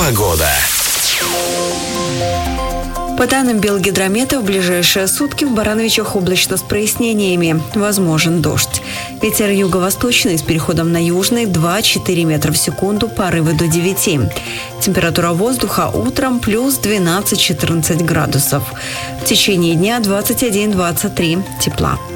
Погода. По данным Белгидромета, в ближайшие сутки в Барановичах облачно с прояснениями. Возможен дождь. Ветер юго-восточный с переходом на южный 2-4 метра в секунду, порывы до 9. Температура воздуха утром плюс 12-14 градусов. В течение дня 21-23 тепла.